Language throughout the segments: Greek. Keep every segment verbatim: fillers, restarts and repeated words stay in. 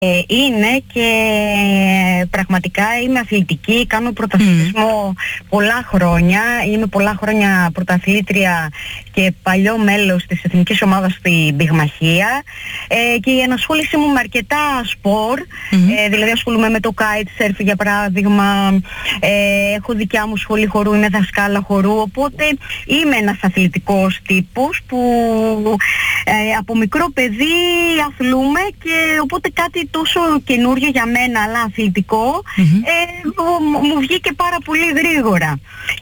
Ε, είναι και πραγματικά είμαι αθλητική, κάνω πρωταθλητισμό mm. πολλά χρόνια, είμαι πολλά χρόνια πρωταθλήτρια και παλιό μέλος της εθνικής ομάδας στη πυγμαχία, ε, και η ενασχόλησή μου με αρκετά σπορ, mm-hmm. ε, δηλαδή ασχολούμαι με το kitesurf για παράδειγμα, ε, έχω δικιά μου σχολή χορού, είμαι δασκάλα χορού, οπότε είμαι ένας αθλητικός τύπος που ε, από μικρό παιδί αθλούμε, και οπότε κάτι τόσο καινούριο για μένα αλλά αθλητικό mm-hmm. ε, μου, μου βγήκε πάρα πολύ γρήγορα.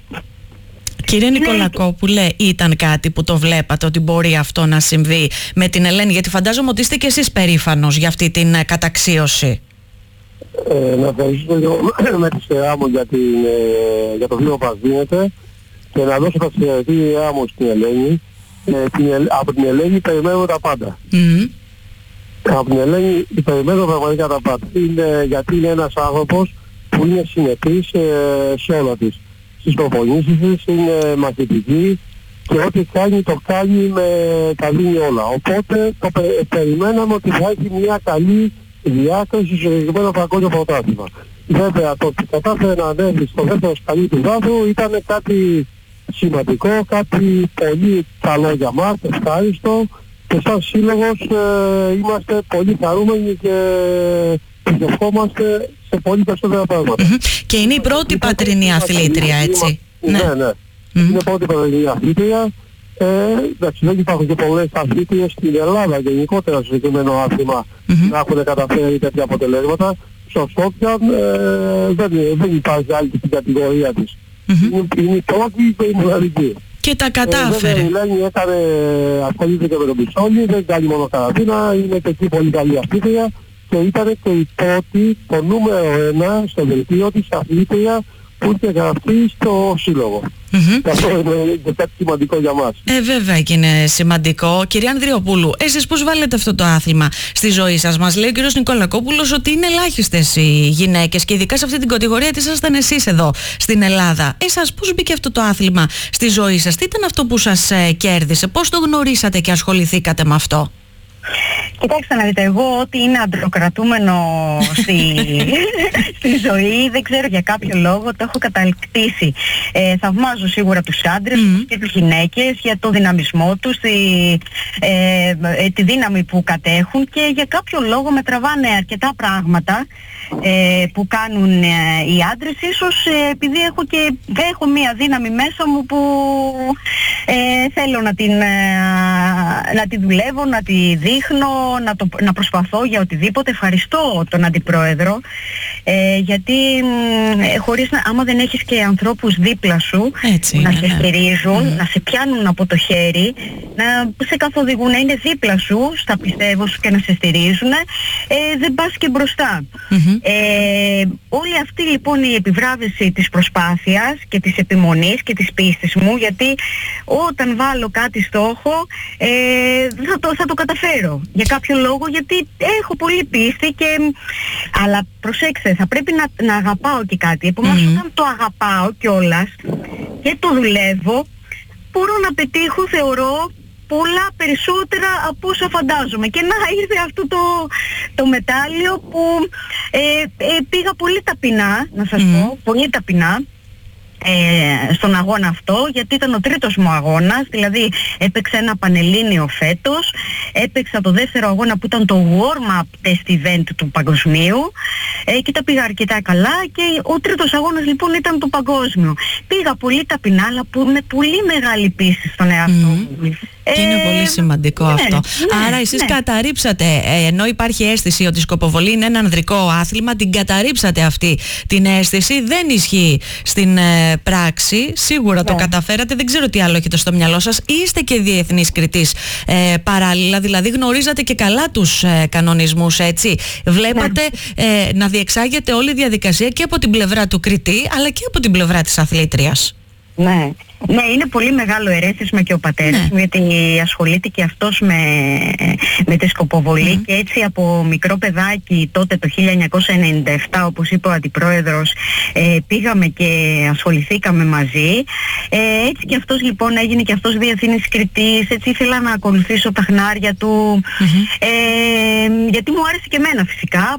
Κύριε Νικολακόπουλε, ήταν κάτι που το βλέπατε ότι μπορεί αυτό να συμβεί με την Ελένη, γιατί φαντάζομαι ότι είστε και εσείς περήφανος για αυτή την καταξίωση? Ε, να ευχαριστήσω με τη σειρά μου για, την, ε, για το βίντεο που μας δίνετε, και να δώσω τα συγχαρητήριά μου στην Ελένη. Ε, την, από την Ελένη περιμένω τα πάντα. Mm-hmm. Από την Ελένη περιμένω πραγματικά τα πάντα. Είναι, γιατί είναι ένας άνθρωπος που είναι συνεπής ε, σε όλα της. Στις προπονήσεις της είναι μαθητική και ό,τι κάνει το κάνει με τα δίνει όλα. Οπότε το πε, περιμέναμε ότι θα έχει μια καλή διάκριση στο συγκεκριμένο παγκόσμιο πρωτάθλημα. Βέβαια το ότι κατάφερε να ανέβει στο δεύτερο σκαλί του βάθρου ήταν κάτι σημαντικό, κάτι πολύ καλό για μας, ευχάριστο, και σαν σύλλογος ε, είμαστε πολύ χαρούμενοι και ευχόμαστε σε πολύ περισσότερα πράγματα. Mm-hmm. Και είναι η πρώτη πατρινή αθλήτρια, έτσι? Ναι, ναι. ναι. Mm-hmm. Είναι η πρώτη πατρινή αθλήτρια. Ε, εντάξει, δεν υπάρχουν και πολλές αθλήτριες στην Ελλάδα γενικότερα στο συγκεκριμένο άθλημα mm-hmm. να έχουν καταφέρει τέτοια αποτελέσματα. Στο Σκόπια ε, δεν, δεν υπάρχει άλλη στην κατηγορία της. Mm-hmm. Είναι, είναι η πρώτη και η μοναδική. Και τα κατάφερε. Ε, βέβαια, η Ελένη έκανε, ασχολείται και με τον πιστόλι, δεν κάνει μόνο καρατίνα, είναι και εκεί πολύ καλή αθλήτρια, και ήταν και η πρώτη, το νούμερο ένα στο δελτίο της αθλήτρια που είχε γραφτεί στο σύλλογο. Mm-hmm. Και αυτό είναι και κάτι σημαντικό για μας. Ε, βέβαια και είναι σημαντικό. Κυρία Ανδριοπούλου, εσείς πώς βάλετε αυτό το άθλημα στη ζωή σας? Μας λέει ο κύριος Νικολακόπουλος ότι είναι ελάχιστες οι γυναίκες, και ειδικά σε αυτή την κατηγορία της ήσασταν εσείς εδώ στην Ελλάδα. Εσάς πώς μπήκε αυτό το άθλημα στη ζωή σας? Τι ήταν αυτό που σας ε, κέρδισε? Πώς το γνωρίσατε και ασχοληθήκατε με αυτό? Κοιτάξτε να δείτε, εγώ ό,τι είναι αντροκρατούμενο στη, στη ζωή, δεν ξέρω για κάποιο λόγο, το έχω καταληκτήσει. Ε, θαυμάζω σίγουρα τους άντρες mm. και τις γυναίκες για το δυναμισμό τους, τη, ε, ε, τη δύναμη που κατέχουν, και για κάποιο λόγο με τραβάνε αρκετά πράγματα ε, που κάνουν ε, οι άντρες, ίσως ε, επειδή έχω και έχω μία δύναμη μέσα μου που ε, θέλω να την, ε, να τη δουλεύω, να τη δείχνω, να, το, να προσπαθώ για οτιδήποτε. Ευχαριστώ τον Αντιπρόεδρο, ε, γιατί ε, χωρίς να, άμα δεν έχεις και ανθρώπους δίπλα σου έτσι, να ναι, σε στηρίζουν, ναι. να σε πιάνουν από το χέρι, να σε καθοδηγούν, να είναι δίπλα σου στα πιστεύω σου και να σε στηρίζουν, ε, δεν πας και μπροστά. Mm-hmm. Ε, όλη αυτή λοιπόν η επιβράβευση της προσπάθειας και της επιμονής και της πίστης μου, γιατί όταν βάλω κάτι στόχο ε, θα, το, θα το καταφέρω για κάποιο λόγο, γιατί έχω πολύ πίστη, και αλλά προσέξτε, θα πρέπει να, να αγαπάω και κάτι. Επομένως mm-hmm. όταν το αγαπάω κιόλας και το δουλεύω, μπορώ να πετύχω, θεωρώ, πολλά περισσότερα από όσα φαντάζομαι. Και να ήρθε αυτό το, το μετάλλιο που ε, ε, πήγα πολύ ταπεινά, να σας mm. πω, πολύ ταπεινά ε, στον αγώνα αυτό, γιατί ήταν ο τρίτος μου αγώνας, δηλαδή έπαιξα ένα πανελλήνιο φέτος, έπαιξα το δεύτερο αγώνα που ήταν το warm-up test event του παγκοσμίου, ε, και τα πήγα αρκετά καλά, και ο τρίτος αγώνας λοιπόν ήταν το παγκόσμιο. Πήγα πολύ ταπεινά, αλλά που, με πολύ μεγάλη πίστη στον εαυτό μου. Mm. Και είναι πολύ σημαντικό ναι, αυτό. Ναι, Άρα εσείς ναι. καταρρίψατε, ε, ενώ υπάρχει αίσθηση ότι η σκοποβολή είναι ένα ανδρικό άθλημα, την καταρρίψατε αυτή την αίσθηση. Δεν ισχύει στην ε, πράξη. Σίγουρα ναι. το καταφέρατε. Δεν ξέρω τι άλλο έχετε στο μυαλό σας. Είστε και διεθνής κριτής ε, παράλληλα, δηλαδή γνωρίζατε και καλά τους ε, κανονισμούς, έτσι. Βλέπατε ναι. ε, να διεξάγεται όλη η διαδικασία και από την πλευρά του κριτή, αλλά και από την πλευρά της αθλήτριας. Ναι. Ναι, είναι πολύ μεγάλο ερέθισμα και ο πατέρας μου, γιατί ασχολείται και αυτός με, με τη σκοποβολή mm. και έτσι από μικρό παιδάκι τότε το χίλια εννιακόσια ενενήντα επτά, όπως είπε ο Αντιπρόεδρος, ε, πήγαμε και ασχοληθήκαμε μαζί. Ε, έτσι και αυτός λοιπόν έγινε και αυτός διευθύνης Κρητής, έτσι ήθελα να ακολουθήσω τα χνάρια του, mm-hmm. ε, γιατί μου άρεσε και εμένα φυσικά